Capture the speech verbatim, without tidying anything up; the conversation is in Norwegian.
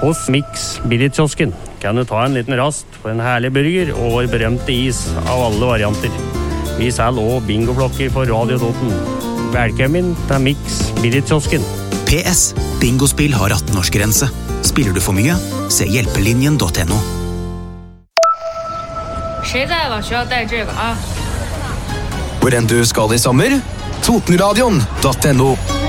Hos Mix Billigkiosken kan du ta en liten rast på en herlig burger og vår berømte is av alle varianter. Vi selger også bingoblokker for Radio Toten. Velkommen til Mix Billigkiosken. P S. Bingospill har atten-årsgrense. Spiller du for mye? Se hjelpelinjen punktum no. 谁在了需要带这个啊 Hvor enn du skal i sommer, Totenradion punktum no